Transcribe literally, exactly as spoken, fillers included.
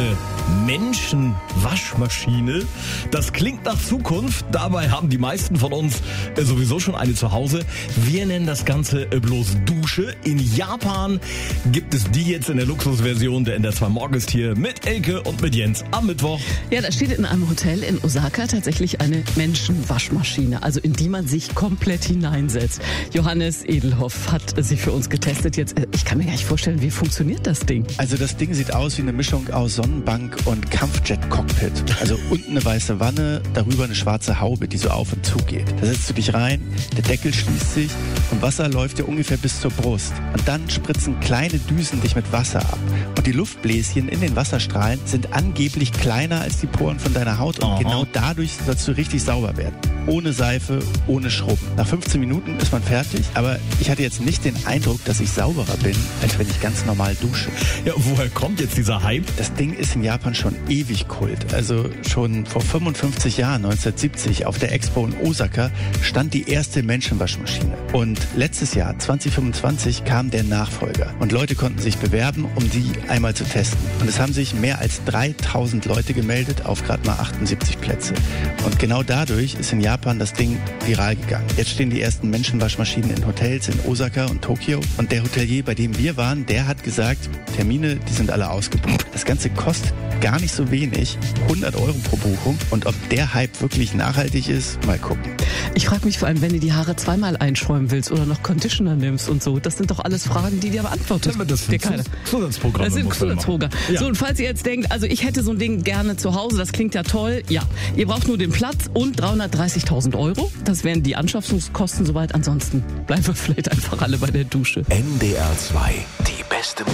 eine Menschenwaschmaschine. Das klingt nach Zukunft. Dabei haben die meisten von uns äh, sowieso schon eine zu Hause. Wir nennen das Ganze äh, bloß Dusche. In Japan gibt es die jetzt in der Luxusversion. Der N D R zwei Morgen ist hier mit Elke und mit Jens am Mittwoch. Ja, da steht in einem Hotel in Osaka tatsächlich eine Menschenwaschmaschine, also in die man sich komplett hineinsetzt. Johannes Edelhoff hat sie für uns getestet. Jetzt, äh, ich kann mir gar nicht vorstellen, wie funktioniert das Ding? Also das Ding sieht aus wie eine Mischung aus Sonnenbank und Kampfjet-Cockpit. Also unten eine weiße Wanne, darüber eine schwarze Haube, die so auf und zu geht. Da setzt du dich rein, der Deckel schließt sich und Wasser läuft dir ungefähr bis zur Brust. Und dann spritzen kleine Düsen dich mit Wasser ab. Und die Luftbläschen in den Wasserstrahlen sind angeblich kleiner als die Poren von deiner Haut. Und Aha. genau dadurch sollst du richtig sauber werden. Ohne Seife, ohne Schrubben. Nach fünfzehn Minuten ist man fertig, aber ich hatte jetzt nicht den Eindruck, dass ich sauberer bin, als wenn ich ganz normal dusche. Ja, woher kommt jetzt dieser Hype? Das Ding ist in Japan schon ewig Kult. Also schon vor fünfundfünfzig Jahren, neunzehnhundertsiebzig, auf der Expo in Osaka stand die erste Menschenwaschmaschine. Und letztes Jahr, zwanzig fünfundzwanzig, kam der Nachfolger. Und Leute konnten sich bewerben, um die einmal zu testen. Und es haben sich mehr als dreitausend Leute gemeldet auf gerade mal achtundsiebzig Plätze. Und genau dadurch ist in Japan das Ding viral gegangen. Jetzt stehen die ersten Menschenwaschmaschinen in Hotels in Osaka und Tokio. Und der Hotelier, bei dem wir waren, der hat gesagt, Termine, die sind alle ausgebucht. Das Ganze kostet gar nicht so wenig, hundert Euro pro Buchung. Und ob der Hype wirklich nachhaltig ist, mal gucken. Ich frage mich vor allem, wenn du die Haare zweimal einschäumen willst oder noch Conditioner nimmst und so. Das sind doch alles Fragen, die dir beantwortet. Ja, das sind keiner. Zusatzprogramme. Das sind Zusatzprogramme. Ja. So, und falls ihr jetzt denkt, also ich hätte so ein Ding gerne zu Hause, das klingt ja toll. Ja, ihr braucht nur den Platz und dreihundertdreißigtausend Euro. Das wären die Anschaffungskosten soweit. Ansonsten bleiben wir vielleicht einfach alle bei der Dusche. N D R zwei, die beste